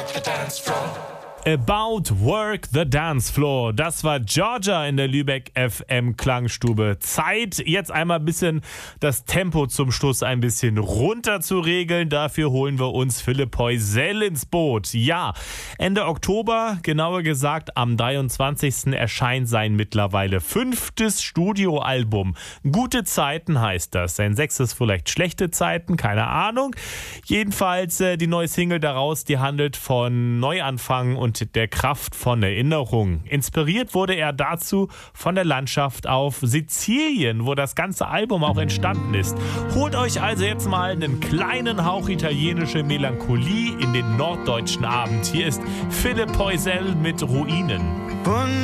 About Work the Dance Floor. Das war Georgia in der Lübeck FM Klangstube. Zeit, jetzt einmal ein bisschen das Tempo zum Schluss ein bisschen runter zu regeln. Dafür holen wir uns Philipp Heusel ins Boot. Ja, Ende Oktober, genauer gesagt am 23. erscheint sein mittlerweile 5. Studioalbum. Gute Zeiten heißt das. Sein 6. vielleicht schlechte Zeiten, keine Ahnung. Jedenfalls die neue Single daraus, die handelt von Neuanfang und der Kraft von Erinnerung. Inspiriert wurde er dazu von der Landschaft auf Sizilien, wo das ganze Album auch entstanden ist. Holt euch also jetzt mal einen kleinen Hauch italienische Melancholie in den norddeutschen Abend. Hier ist Philipp Heusel mit Ruinen.